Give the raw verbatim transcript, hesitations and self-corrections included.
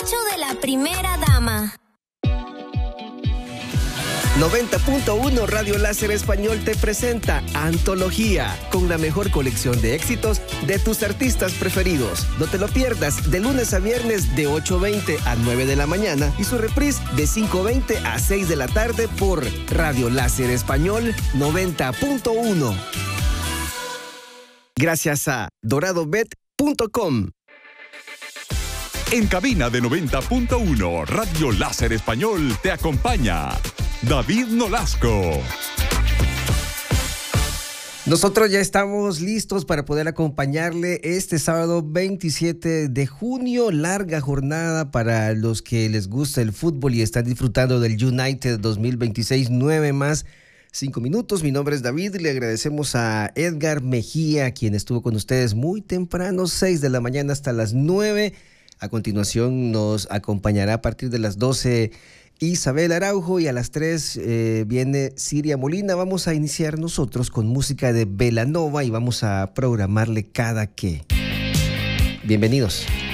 despacho de la primera dama. noventa punto uno Radio Láser Español te presenta Antología, con la mejor colección de éxitos de tus artistas preferidos. No te lo pierdas, de lunes a viernes de ocho veinte a nueve de la mañana y su reprise de cinco veinte a seis de la tarde por Radio Láser Español noventa punto uno. Gracias a dorado bet punto com. En cabina de noventa punto uno, Radio Láser Español te acompaña David Nolasco. Nosotros ya estamos listos para poder acompañarle este sábado veintisiete de junio. Larga jornada para los que les gusta el fútbol y están disfrutando del United dos mil veintiséis. Nueve más cinco minutos. Mi nombre es David y le agradecemos a Edgar Mejía, quien estuvo con ustedes muy temprano, seis de la mañana hasta las nueve. A continuación nos acompañará a partir de las doce Isabel Araujo y a las tres eh, viene Siria Molina. Vamos a iniciar nosotros con música de Belanova y vamos a programarle cada que. Bienvenidos.